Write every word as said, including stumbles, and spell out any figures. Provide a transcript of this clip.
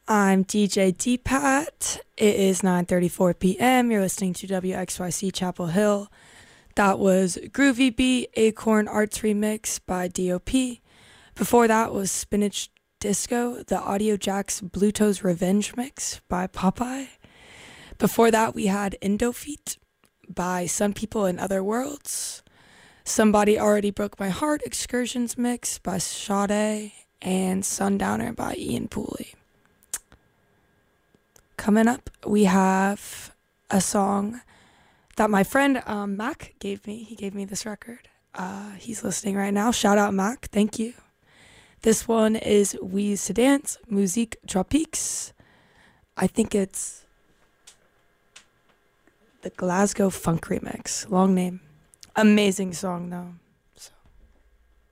I'm D J D-Pat. It is nine thirty-four p.m. You're listening to W X Y C Chapel Hill. That was Groovy Beat, Acorn Arts Remix by D O P. Before that was Spinach Disco, the Audio Jacks Blueto's Revenge Mix by Popeye. Before that we had Indofeet by Some People in Other Worlds. Somebody Already Broke My Heart Excursions Mix by Sade, and Sundowner by Ian Pooley. Coming up, we have a song that my friend um, Mac gave me. He gave me this record. Uh, he's listening right now. Shout out, Mac. Thank you. This one is Wheeze to Dance, Musique Tropiques. I think it's the Glasgow Funk Remix. Long name. Amazing song, though.